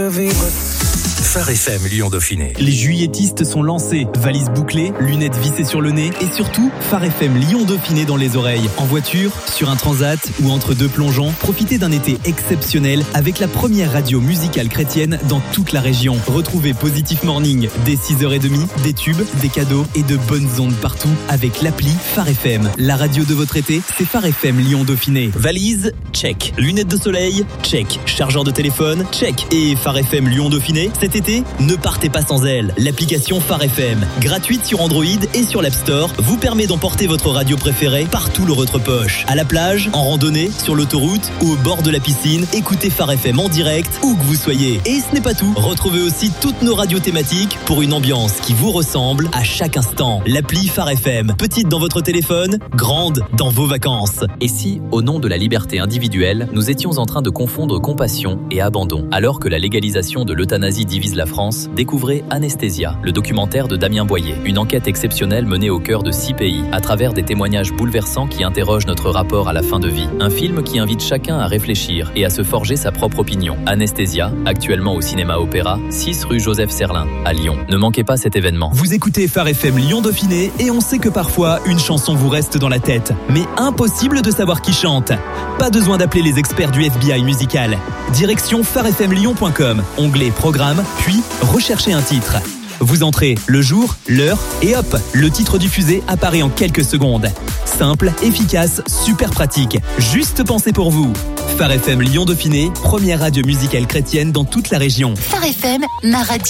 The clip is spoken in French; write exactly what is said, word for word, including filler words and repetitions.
Phare F M Lyon Dauphiné. Les juilletistes sont lancés. Valises bouclées, lunettes vissées sur le nez et surtout, Phare F M Lyon Dauphiné dans les oreilles. En voiture, sur un transat ou entre deux plongeons, profitez d'un été exceptionnel avec la première radio musicale chrétienne dans toute la région. Retrouvez Positive Morning dès six heures trente, des tubes, des cadeaux et de bonnes ondes partout avec l'appli Phare F M. La radio de votre été, c'est Phare F M Lyon Dauphiné. Valise, check. Lunettes de soleil, check. Chargeur de téléphone, check. Et Phare F M Lyon Dauphiné, cet été, ne partez pas sans elle. L'application Phare F M, gratuite sur Android et sur l'App Store, vous permet d'emporter votre radio préférée partout dans votre poche. À la plage, en randonnée, sur l'autoroute ou au bord de la piscine, écoutez Phare F M en direct où que vous soyez. Et ce n'est pas tout. Retrouvez aussi toutes nos radios thématiques pour une ambiance qui vous ressemble à chaque instant. L'appli Phare F M, petite dans votre téléphone, grande dans vos vacances. Et si, au nom de la liberté individuelle, nous étions en train de confondre compassion et abandon, alors que la légalisation de l'euthanasie divise la France, découvrez Anesthésia, le documentaire de Damien Boyer. Une enquête exceptionnelle menée au cœur de six pays, à travers des témoignages bouleversants qui interrogent notre rapport à la fin de vie. Un film qui invite chacun à réfléchir et à se forger sa propre opinion. Anesthésia, actuellement au cinéma Opéra, six rue Joseph Serlin, à Lyon. Ne manquez pas cet événement. Vous écoutez Phare F M Lyon Dauphiné et on sait que parfois, une chanson vous reste dans la tête. Mais impossible de savoir qui chante. Pas besoin d'appeler les experts du F B I musical. Direction phare f m lyon point com, onglet Programme, puis recherchez un titre. Vous entrez le jour, l'heure et hop, le titre diffusé apparaît en quelques secondes. Simple, efficace, super pratique. Juste pensé pour vous. Phare F M Lyon Dauphiné, première radio musicale chrétienne dans toute la région. Phare F M, ma radio.